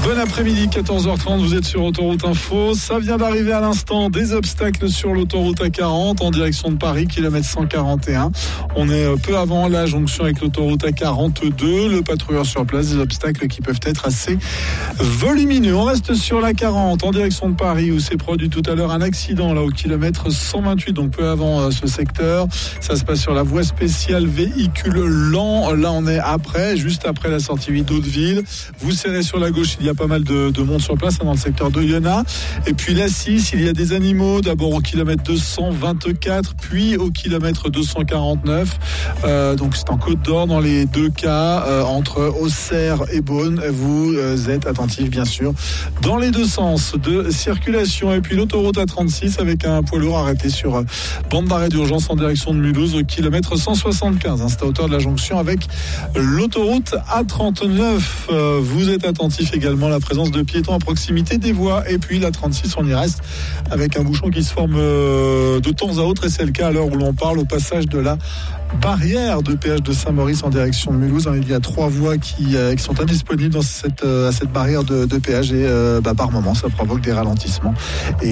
Bon après-midi, 14h30, vous êtes sur Autoroute Info. Ça vient d'arriver à l'instant, des obstacles sur l'autoroute A40 en direction de Paris, kilomètre 141. On est peu avant la jonction avec l'autoroute A42. Le patrouilleur sur place, des obstacles qui peuvent être assez volumineux. On reste sur la 40 en direction de Paris où s'est produit tout à l'heure un accident là au kilomètre 128, donc peu avant ce secteur. Ça se passe sur la voie spéciale véhicule lent. Là, on est juste après la sortie d'Hauteville. Vous serrez sur la gauche, il y a pas mal de monde sur place dans le secteur de Yonah. Et puis la 6, il y a des animaux, d'abord au kilomètre 224, puis au kilomètre 249. Donc c'est en Côte d'Or dans les deux cas, entre Auxerre et Beaune. Vous êtes attentifs bien sûr dans les deux sens de circulation. Et puis l'autoroute A36 avec un poids lourd arrêté sur bande d'arrêt d'urgence en direction de Mulhouse au kilomètre 175. C'est à hauteur de la jonction avec l'autoroute A39. Vous êtes attentifs également à la présence de piétons à proximité des voies. Et puis la 36, on y reste avec un bouchon qui se forme de temps à autre, et c'est le cas à l'heure où l'on parle au passage de la barrière de péage de Saint-Maurice en direction de Mulhouse. Il y a 3 voies qui sont indisponibles à cette barrière de péage et par moment ça provoque des ralentissements. Et